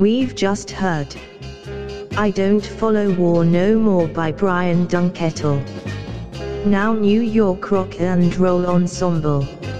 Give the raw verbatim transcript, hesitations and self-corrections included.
We've just heard I Don't Follow War No More by Brian Dunkettle. Now New York Rock and Roll Ensemble.